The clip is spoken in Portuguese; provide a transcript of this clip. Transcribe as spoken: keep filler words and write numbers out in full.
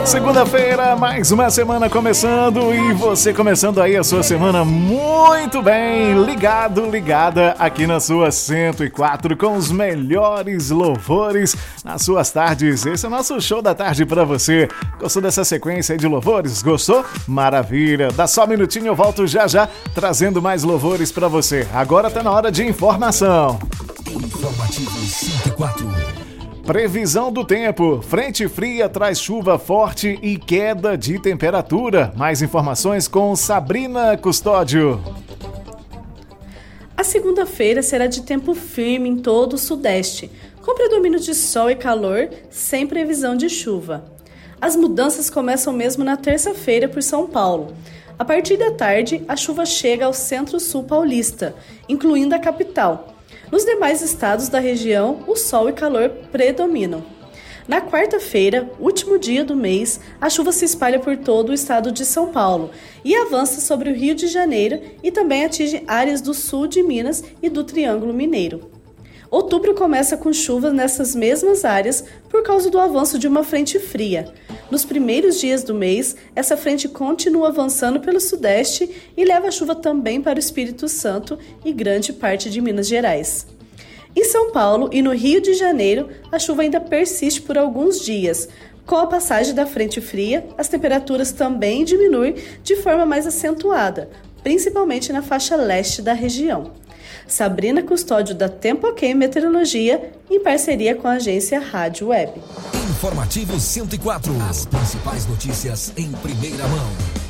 Segunda-feira, mais uma semana começando e você começando aí a sua semana muito bem, ligado, ligada aqui na sua cento e quatro com os melhores louvores nas suas tardes. Esse é o nosso show da tarde pra você. Gostou dessa sequência aí de louvores? Gostou? Maravilha! Dá só um minutinho, eu volto já já trazendo mais louvores pra você. Agora tá na hora de informação. Informativo cento e quatro. Previsão do tempo. Frente fria traz chuva forte e queda de temperatura. Mais informações com Sabrina Custódio. A segunda-feira será de tempo firme em todo o sudeste, com predomínio de sol e calor, sem previsão de chuva. As mudanças começam mesmo na terça-feira por São Paulo. A partir da tarde, a chuva chega ao centro-sul paulista, incluindo a capital. Nos demais estados da região, o sol e calor predominam. Na quarta-feira, último dia do mês, a chuva se espalha por todo o estado de São Paulo e avança sobre o Rio de Janeiro e também atinge áreas do sul de Minas e do Triângulo Mineiro. Outubro começa com chuvas nessas mesmas áreas por causa do avanço de uma frente fria. Nos primeiros dias do mês, essa frente continua avançando pelo sudeste e leva a chuva também para o Espírito Santo e grande parte de Minas Gerais. Em São Paulo e no Rio de Janeiro, a chuva ainda persiste por alguns dias. Com a passagem da frente fria, as temperaturas também diminuem de forma mais acentuada, principalmente na faixa leste da região. Sabrina Custódio da Tempo Ok Meteorologia, em parceria com a agência Rádio Web. Informativo cento e quatro. As principais notícias em primeira mão.